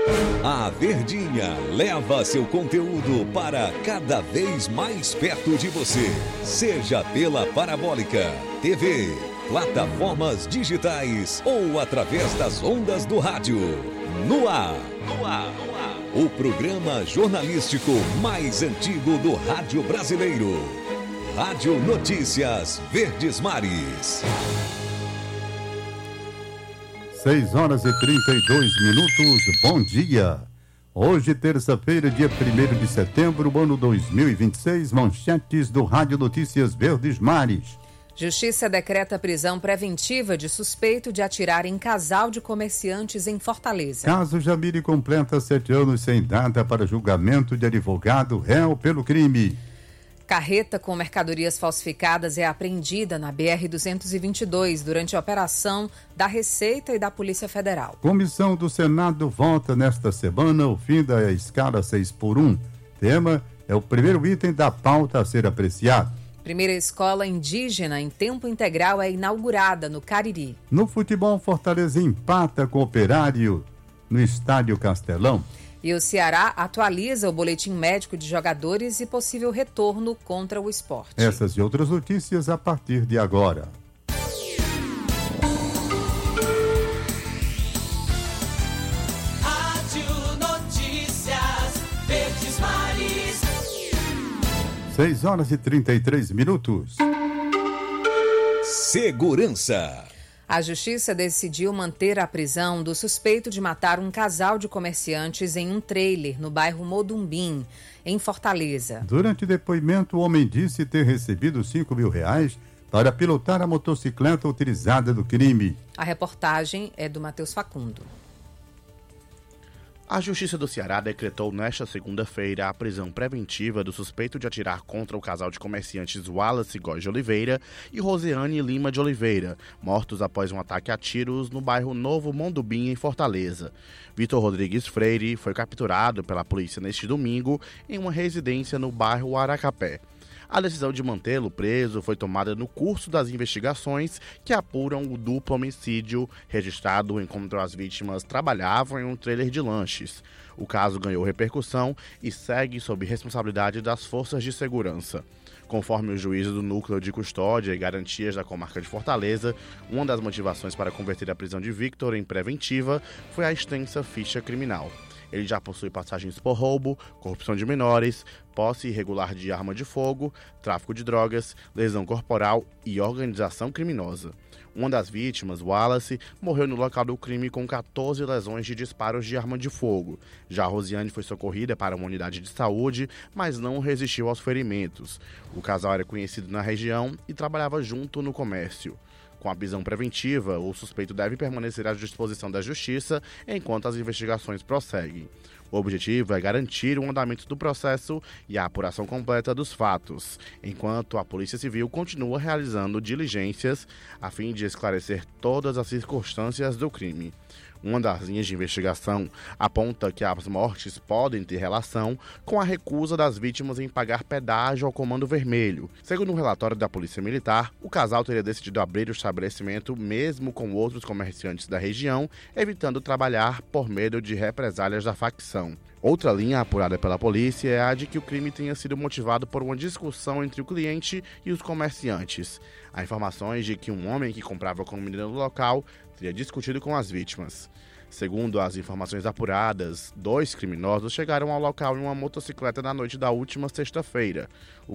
A Verdinha leva seu conteúdo para cada vez mais perto de você. Seja pela Parabólica, TV, plataformas digitais ou através das ondas do rádio. No ar. O programa jornalístico mais antigo do rádio brasileiro. Rádio Notícias Verdes Mares. 6h32. Bom dia. Hoje, terça-feira, dia 1º de setembro, ano 2026, manchetes do Rádio Notícias Verdes Mares. Justiça decreta prisão preventiva de suspeito de atirar em casal de comerciantes em Fortaleza. Caso Jamile completa 7 anos sem data para julgamento de advogado réu pelo crime. Carreta com mercadorias falsificadas é apreendida na BR-222 durante a operação da Receita e da Polícia Federal. Comissão do Senado vota nesta semana o fim da escala 6x1. Tema é o primeiro item da pauta a ser apreciado. Primeira escola indígena em tempo integral é inaugurada no Cariri. No futebol, Fortaleza empata com o Operário no Estádio Castelão. E o Ceará atualiza o boletim médico de jogadores e possível retorno contra o Sport. Essas e outras notícias a partir de agora. Rádio Notícias Verdes Mares. 6h33. Segurança. A Justiça decidiu manter a prisão do suspeito de matar um casal de comerciantes em um trailer no bairro Modumbim, em Fortaleza. Durante depoimento, o homem disse ter recebido R$5.000 para pilotar a motocicleta utilizada no crime. A reportagem é do Matheus Facundo. A Justiça do Ceará decretou nesta segunda-feira a prisão preventiva do suspeito de atirar contra o casal de comerciantes Wallace Góes de Oliveira e Rosiane Lima de Oliveira, mortos após um ataque a tiros no bairro Novo Mondubim, em Fortaleza. Vitor Rodrigues Freire foi capturado pela polícia neste domingo em uma residência no bairro Aracapé. A decisão de mantê-lo preso foi tomada no curso das investigações que apuram o duplo homicídio registrado enquanto as vítimas trabalhavam em um trailer de lanches. O caso ganhou repercussão e segue sob responsabilidade das forças de segurança. Conforme o juízo do Núcleo de Custódia e Garantias da Comarca de Fortaleza, uma das motivações para converter a prisão de Victor em preventiva foi a extensa ficha criminal. Ele já possui passagens por roubo, corrupção de menores, posse irregular de arma de fogo, tráfico de drogas, lesão corporal e organização criminosa. Uma das vítimas, Wallace, morreu no local do crime com 14 lesões de disparos de arma de fogo. Já Rosiane foi socorrida para uma unidade de saúde, mas não resistiu aos ferimentos. O casal era conhecido na região e trabalhava junto no comércio. Com a prisão preventiva, o suspeito deve permanecer à disposição da Justiça enquanto as investigações prosseguem. O objetivo é garantir o andamento do processo e a apuração completa dos fatos, enquanto a Polícia Civil continua realizando diligências a fim de esclarecer todas as circunstâncias do crime. Uma das linhas de investigação aponta que as mortes podem ter relação com a recusa das vítimas em pagar pedágio ao Comando Vermelho. Segundo um relatório da Polícia Militar, o casal teria decidido abrir o estabelecimento mesmo com outros comerciantes da região, evitando trabalhar por medo de represálias da facção. Outra linha apurada pela polícia é a de que o crime tenha sido motivado por uma discussão entre o cliente e os comerciantes. Há informações de que um homem que comprava comida no local teria discutido com as vítimas. Segundo as informações apuradas, 2 criminosos chegaram ao local em uma motocicleta na noite da última sexta-feira. O